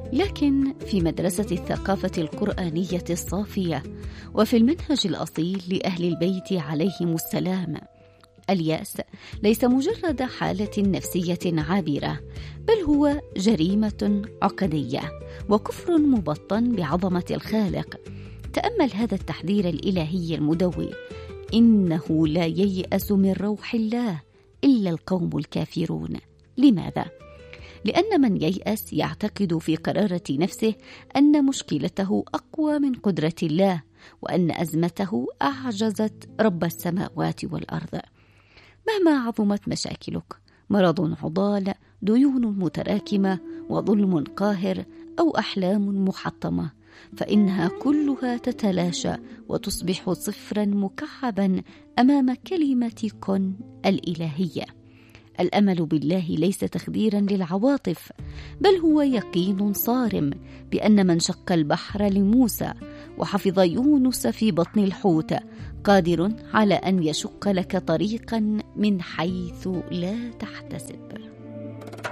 لكن في مدرسة الثقافة القرآنية الصافية وفي المنهج الأصيل لأهل البيت عليهم السلام، اليأس ليس مجرد حالة نفسية عابرة، بل هو جريمة عقدية وكفر مبطن بعظمة الخالق. تأمل هذا التحذير الإلهي المدوي: إنه لا ييأس من روح الله إلا القوم الكافرون. لماذا؟ لأن من ييأس يعتقد في قرارة نفسه أن مشكلته أقوى من قدرة الله، وأن أزمته أعجزت رب السماوات والأرض. مهما عظمت مشاكلك، مرض عضال، ديون متراكمة، وظلم قاهر، أو أحلام محطمة، فإنها كلها تتلاشى وتصبح صفرا مكعبا أمام كلمة كن الإلهية. الأمل بالله ليس تخديرا للعواطف، بل هو يقين صارم بأن من شق البحر لموسى وحفظ يونس في بطن الحوت قادر على أن يشق لك طريقا من حيث لا تحتسب.